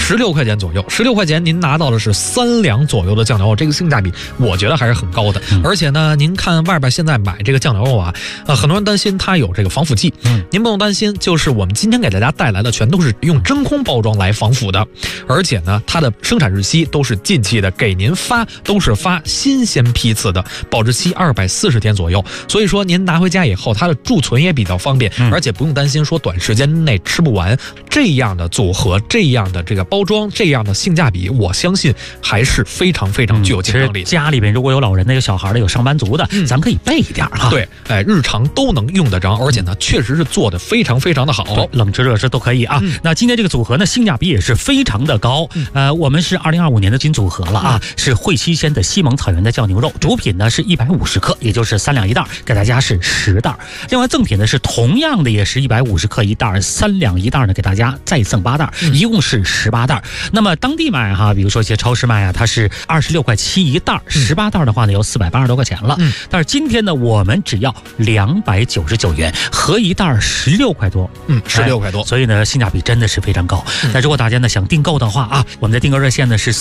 16块钱左右，16块钱您拿到的是3两左右的酱牛肉，这个性价比我觉得还是很高的。而且呢，您看外边现在买这个酱牛肉啊，很多人担心它有这个防腐剂，您不用担心，就是我们今天给大家带来的全都是用真空包装来防腐的，而且呢，它的生产日期都是近期的，给您发都是发新鲜批次的，保质期240天左右，所以说您拿回家以后，它的贮存也比较方便，而且不用担心说短时间内吃不完。这样的组合，这样的这个包装，这样的性价比，我相信还是非常非常具有竞争力的。 家里边如果有老人的、有小孩的、有上班族的，咱们可以备一点哈。 对，日常都能用得着，而且呢，确实是做的非常非常的好， 冷吃热吃都可以啊。那今天这个组合呢，性价比也是非常的高。我们是2025年的金组合了啊，是汇西鲜的西蒙草原的酱牛肉，主品呢是150克，也就是3两一袋，给大家是10袋。另外赠品呢是同样的，也是150克一袋，3两一袋呢给大家再赠8袋，一共是18袋。那么当地卖哈，比如说一些超市卖啊，它是26.7块一袋，18袋的话呢有480多块钱了。但是今天呢，我们只要299元，合一袋16块多 ，16块多， 所以呢性价比真的是非常高。那如果大家呢想订购的话啊，我们的订购热线呢是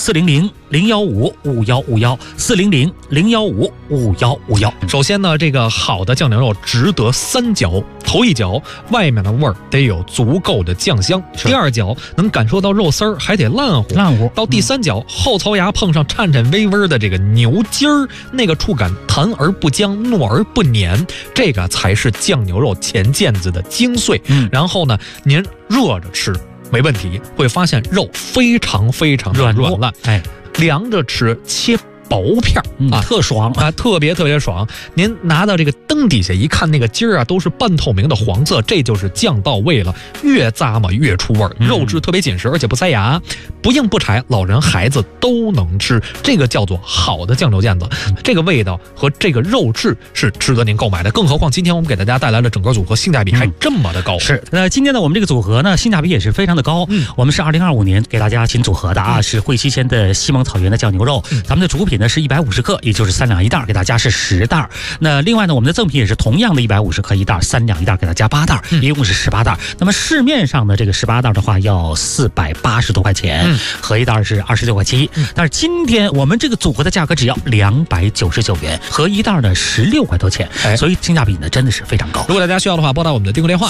400-015-5151，400-015-5151。 首先呢，这个好的酱牛肉值得3嚼，头一嚼外面的味儿得有足够的酱香，第二嚼能感受到肉丝儿还得烂乎，到第3嚼后槽牙碰上颤颤巍巍的这个牛筋儿，那个触感弹而不僵，糯而不黏，这个才是酱牛肉前腱子的精髓。然后呢，您热着吃没问题，会发现肉非常非常的软烂，凉着吃切薄片特爽啊，特别特别爽。您拿到这个灯底下一看，那个筋儿啊都是半透明的黄色，这就是酱到位了，越咂嘛越出味儿，肉质特别紧实，而且不塞牙，不硬不柴，老人孩子都能吃，这个叫做好的酱牛腱子。这个味道和这个肉质是值得您购买的，更何况今天我们给大家带来了整个组合性价比还这么的高。 是，那今天呢我们这个组合呢性价比也是非常的高。我们是2025年给大家新组合的啊，是汇西鲜的西蒙草原的酱牛肉，咱们的主品呢是150克，也就是3两一袋，给大家是10袋。那另外呢，我们的赠品也是同样的150克一袋，3两一袋，给大家8袋，一共是18袋。那么市面上的这个18袋的话要480多块钱，合一袋是26.7块。但是今天我们这个组合的价格只要299元，合一袋呢16块多钱，所以性价比呢真的是非常高。 如果大家需要的话，拨打我们的订购电话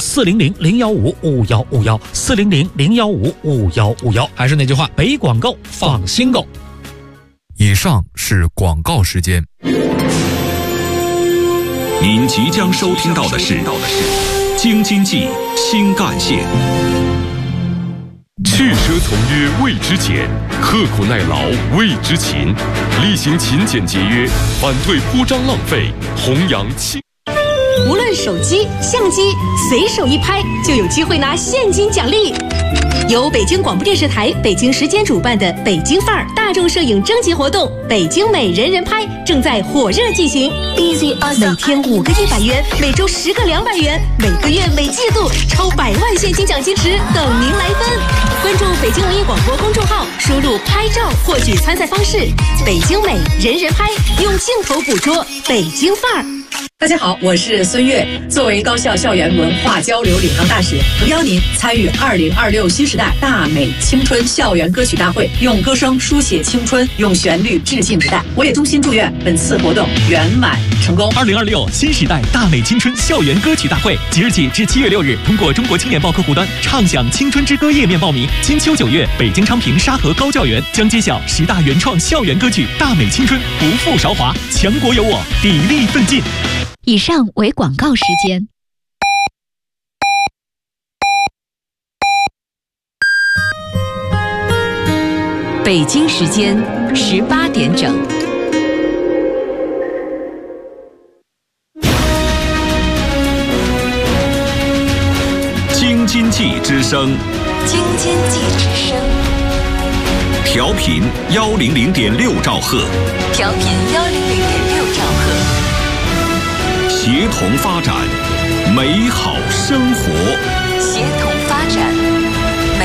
400-015-5151，400-015-5151。 还是那句话， 没广告放心购。 以上是广告时间。 您即将收听到的是京津冀新干线。 去奢从约谓之俭，刻苦耐劳谓之勤，厉行勤俭节约，反对铺张浪费，弘扬清。 无论手机、相机，随手一拍就有机会拿现金奖励。由北京广播电视台北京时间主办的北京范儿大众摄影征集活动北京美人人拍正在火热进行，每天5个100元，每周10个200元，每个月每季度超100万现金奖金池等您来分。关注北京文艺广播公众号，输入拍照获取参赛方式。北京美人人拍，用镜头捕捉北京范儿。 大家好，我是孙悦。作为高校校园文化交流领航大使，诚邀您参与2026新时代大美青春校园歌曲大会，用歌声书写青春，用旋律致敬时代。我也衷心祝愿本次活动圆满成功。 2026新时代大美青春校园歌曲大会，即日起至7月6日，通过中国青年报客户端畅享青春之歌页面报名。金秋9月，北京昌平沙河高教园将揭晓10大原创校园歌曲，大美青春，不负韶华，强国有我，砥砺奋进。 以上为广告时间。北京时间18点整。 京津冀之声， 京津冀之声， 调频100.6兆赫， 调频100.6兆赫。 协同发展，美好生活。 协同发展。